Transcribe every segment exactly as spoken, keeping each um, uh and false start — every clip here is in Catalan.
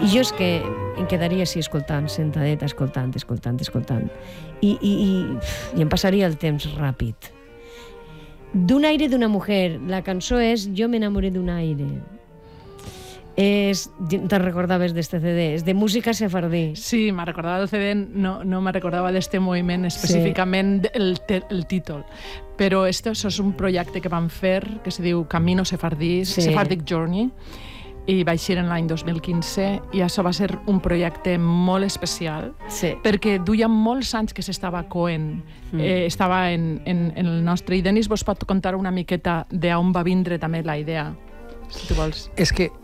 I jo és que em quedaria així escoltant, sentadeta, escoltant, escoltant, escoltant. I, i, i, i em passaria el temps ràpid. D'un aire d'una mujer. La cançó és Jo m'enamoré d'un aire. És, te'n recordaves d'este C D? És de música sefardí. Sí, me recordava del C D, no, no me recordava d'este moviment específicament sí. el, el títol. Però esto, això és un projecte que vam fer que se diu Camino Sefardí, sí. Sephardic Journey, i va eixir en l'any dos mil quinze, i això va ser un projecte molt especial, sí. perquè duia molts anys que s'estava coent, mm. eh, estava en, en, en el nostre... I Denis vos pot contar una miqueta d'on va vindre també la idea, si tu vols. És que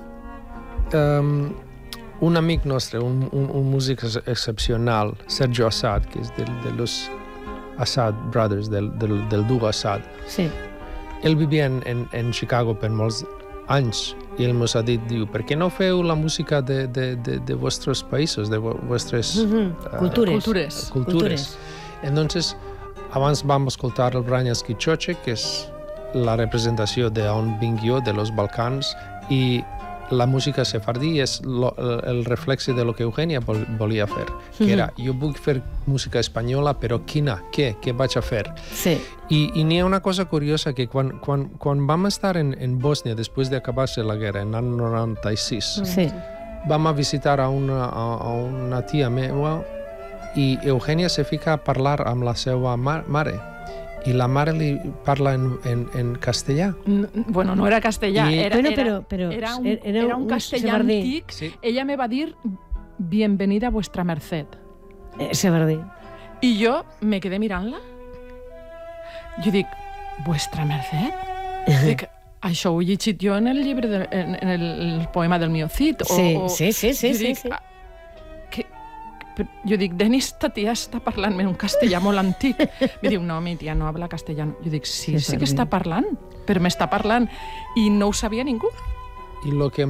Um, un amic nostre, un, un, un músic excepcional, Sergio Assad, que és de, de los Assad Brothers, del, del, del duo Assad. Sí. Ell vivia en, en, en Chicago per molts anys i ell ens ha dit, diu, per què no feu la música de, de, de, de vostres països, de vostres mm-hmm. uh, cultures. cultures. cultures. cultures. Entonces, abans vam escoltar el Braniaski Choche, que és la representació d'on vinc jo, de los Balcans, i la música sefardí és lo, el reflexe de lo que Eugènia vol, volia fer, que era, jo vull fer música espanyola, però quina? Què? Què vaig a fer? Sí. I, i n'hi ha una cosa curiosa, que quan, quan, quan vam estar en, en Bòsnia, després d'acabar-se la guerra, en l'any noranta-sis, sí. vam a visitar a una, a, a una tia meva i Eugènia se fica a parlar amb la seva mar, mare. I la mare li parla en, en, en castellà. Bueno, no era castellà, I... era, bueno, era, però, però, era, un, era, era un castellà antic. Sí. Ella me va dir, bienvenida a vuestra merced. Eh, sefardí. I jo me quedé mirant-la. Jo dic, vuestra merced? Dic, això ho he llegit jo en el llibre, de, en, en el, el poema del Mio Cid. O, sí, o, sí, sí, sí, dic, sí, sí. Jo dic, Denis, esta tia està parlant en un castellà molt antic. Mi diu, no, mi tia no habla castellano. Jo dic, sí, sí, sí que està parlant, però m'està parlant. I no ho sabia ningú. I el que